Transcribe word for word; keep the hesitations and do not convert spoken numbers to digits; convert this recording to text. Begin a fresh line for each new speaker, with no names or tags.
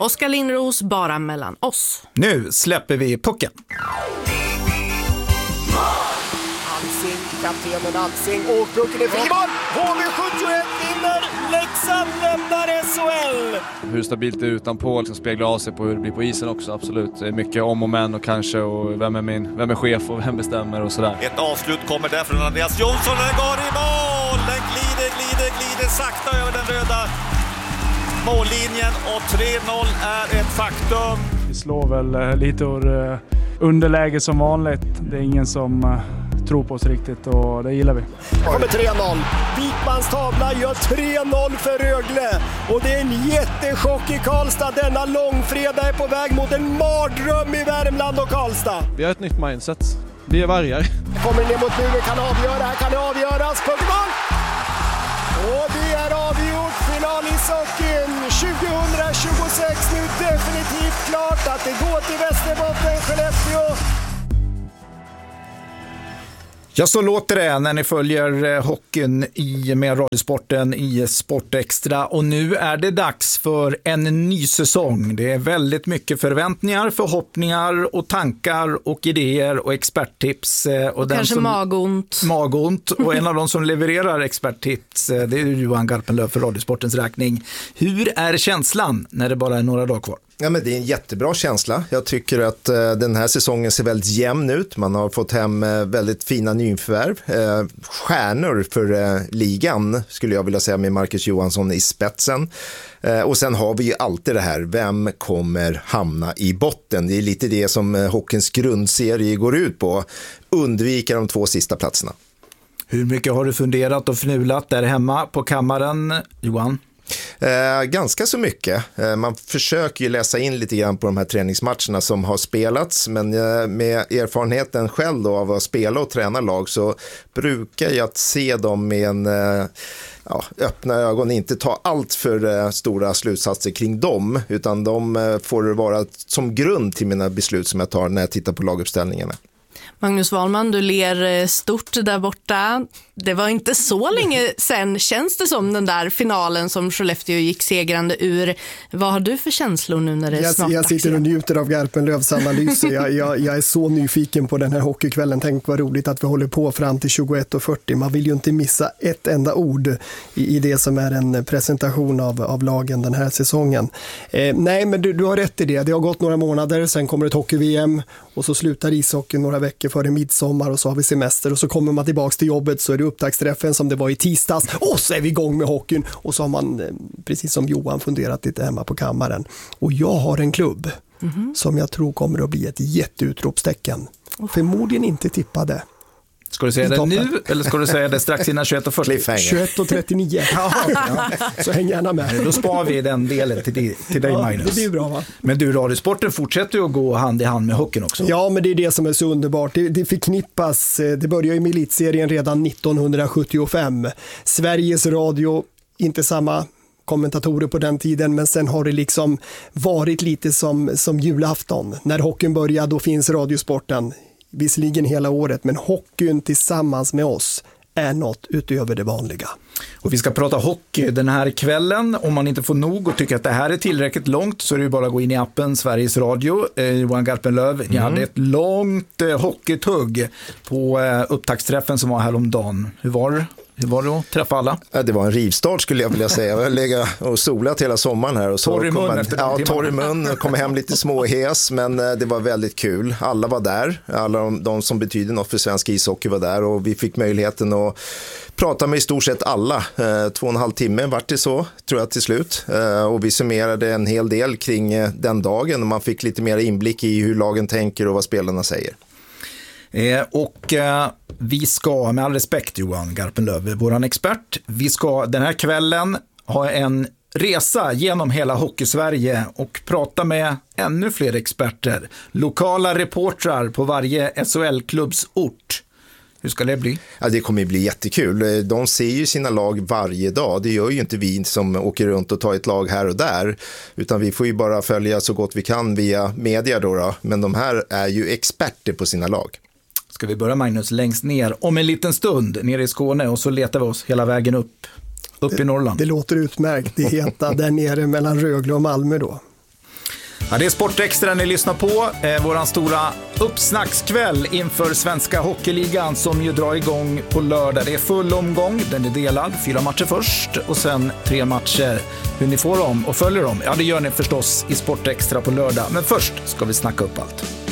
Oskar Lindros, bara mellan oss.
Nu släpper vi pucken.
Alsing, kaptenen Alsing, och pucken är frimål. H V sjuttioett vinner, Leksand lämnar S H L.
Hur stabilt det är utanpå liksom speglar av sig på hur det blir på isen också, absolut. Det är mycket om och men och kanske, och vem är min, vem är chef och vem bestämmer och sådär.
Ett avslut kommer där från Andreas Jonsson, den går i mål. Den glider, glider, glider sakta över den röda mållinjen och tre noll är ett faktum.
Vi slår väl lite ur underläge som vanligt. Det är ingen som tror på oss riktigt och det gillar vi.
Kommer tre noll. Wikmans tavla gör tre noll för Rögle. Och det är en jättechock i Karlstad. Denna långfredag är på väg mot en mardröm i Värmland och Karlstad.
Vi har ett nytt mindset. Vi är vargar.
Kommer ner mot muren, kan avgöra. Här kan det avgöras. Puckmål! Och det är avgjort. Final i sockin tjugohundratjugosex. Nu definitivt klart att det går till Västerbotten, Skellefteå.
Ja, så låter det när ni följer hockeyn i med Radiosporten i Sportextra. Och nu är det dags för en ny säsong. Det är väldigt mycket förväntningar, förhoppningar och tankar och idéer och experttips. Och, och den
kanske
som,
magont.
Magont. Och en av de som levererar experttips, det är Johan Garpenlöv för Radiosportens räkning. Hur är känslan när det bara är några dagar kvar?
Ja, men det är en jättebra känsla. Jag tycker att eh, den här säsongen ser väldigt jämn ut. Man har fått hem eh, väldigt fina nyförvärv. Eh, stjärnor för eh, ligan skulle jag vilja säga, med Marcus Johansson i spetsen. Eh, och sen har vi ju alltid det här, vem kommer hamna i botten? Det är lite det som eh, hockeyns grundserie går ut på. Undvika de två sista platserna.
Hur mycket har du funderat och fnulat där hemma på kammaren, Johan?
Eh, ganska så mycket. Eh, man försöker ju läsa in lite grann på de här träningsmatcherna som har spelats, men eh, med erfarenheten själv då av att spela och träna lag så brukar jag se dem med en eh, ja, öppna ögon, inte ta allt för eh, stora slutsatser kring dem, utan de eh, får vara som grund till mina beslut som jag tar när jag tittar på laguppställningarna.
Magnus Wahlman, du ler stort där borta. Det var inte så länge sedan, känns det som, den där finalen som Skellefteå gick segrande ur. Vad har du för känslor nu när det är
jag,
snart?
Jag sitter och njuter av Garpenlövs analyser. Jag, jag, jag är så nyfiken på den här hockeykvällen. Tänk vad roligt att vi håller på fram till tjugoett och fyrtio. Man vill ju inte missa ett enda ord i, i det som är en presentation av, av lagen den här säsongen. Eh, nej, men du, du har rätt i det. Det har gått några månader, sen kommer ett hockey-V M och så slutar ishockey några veckor före midsommar och så har vi semester och så kommer man tillbaka till jobbet, så är det upptaktsträffen som det var i tisdags och så är vi igång med hockeyn och så har man, precis som Johan, funderat lite hemma på kammaren. Och jag har en klubb mm-hmm. som jag tror kommer att bli ett jätteutropstecken. Oh. Förmodligen inte tippade.
Ska du säga det nu eller ska du säga det strax innan tjugoett och fyrtio?
tjugoett och trettionio. Ja, ja. Så häng gärna med.
Då sparar vi den delen till dig, till dig ja, Magnus.
Det blir bra, va?
Men du, Radiosporten fortsätter ju att gå hand i hand med hockeyn också.
Ja, men det är det som är så underbart. Det, det förknippas, det börjar ju med elitserien redan nittonhundrasjuttiofem. Sveriges Radio, inte samma kommentatorer på den tiden, men sen har det liksom varit lite som, som julafton. När hockeyn börjar, då finns Radiosporten. Visserligen hela året, men hockeyn tillsammans med oss är något utöver det vanliga.
Och vi ska prata hockey den här kvällen. Om man inte får nog och tycker att det här är tillräckligt långt så är det ju bara att gå in i appen Sveriges Radio. Eh, Johan Garpenlöv, mm. ni hade ett långt eh, hockeytugg på eh, upptaktsträffen som var häromdagen. Hur var det? Hur var det att träffa alla?
Ja, det var en rivstart skulle jag vilja säga. Jag har legat och solat hela sommaren här. Och så
torr i mun
man,
efter
ja, torr i mun. Kom hem lite småhes, men det var väldigt kul. Alla var där. Alla de, de som betyder något för svensk ishockey var där. Och vi fick möjligheten att prata med i stort sett alla. Eh, två och en halv timme vart det så, tror jag till slut. Eh, och vi summerade en hel del kring eh, den dagen. Och man fick lite mer inblick i hur lagen tänker och vad spelarna säger.
Eh, och eh, vi ska, med all respekt Johan Garpenlöv, våran expert, vi ska den här kvällen ha en resa genom hela Hockeysverige och prata med ännu fler experter, lokala reportrar på varje S H L-klubbs ort. Hur ska det bli?
Ja, det kommer bli jättekul. De ser ju sina lag varje dag. Det gör ju inte vi som åker runt och tar ett lag här och där. Utan vi får ju bara följa så gott vi kan via media då. då. Men de här är ju experter på sina lag.
Ska vi börja, Magnus, längst ner om en liten stund nere i Skåne och så letar vi oss hela vägen upp, upp
det,
i Norrland.
Det låter utmärkt. Det heter där nere mellan Rögle och Malmö då.
Ja, det är Sportextra ni lyssnar på. Eh, våran stora uppsnackskväll inför Svenska Hockeyligan som ju drar igång på lördag. Det är full omgång, den är delad. Fyra matcher först och sen tre matcher. Hur ni får dem och följer dem, ja det gör ni förstås i Sportextra på lördag. Men först ska vi snacka upp allt.